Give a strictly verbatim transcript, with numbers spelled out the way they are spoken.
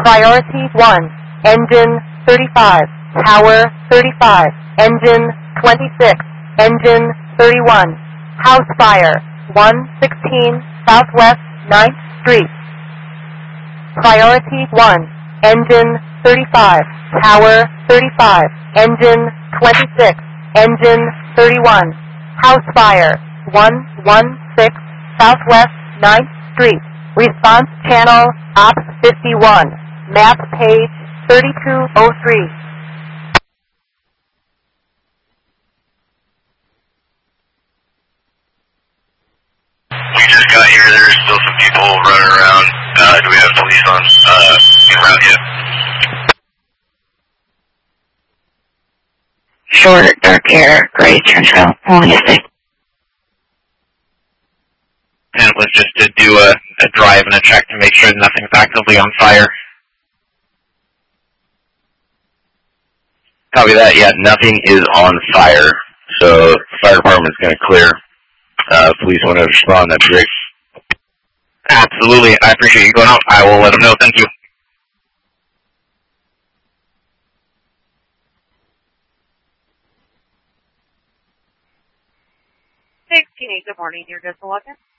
Priority one, engine thirty-five, tower thirty-five, engine twenty-six, engine thirty-one, house fire, one sixteen Southwest ninth Street. Priority one, engine thirty-five, tower thirty-five, engine twenty-six, engine thirty-one, house fire, one one six Southwest ninth Street. Response channel, Ops fifty-one, map page thirty-two oh three. We just got here. There's still some people running around. Uh, do we have police on uh, en route yet? Short, dark hair, gray trench coat, only a six. And it was just to do a, a drive and a check to make sure nothing's actively on fire. Copy that. Yeah, nothing is on fire. So the fire department's going to clear. Uh, police want to respond. That'd be great. Absolutely. I appreciate you going out. I will let them know. Thank you. sixteen, good morning. You're just eleven.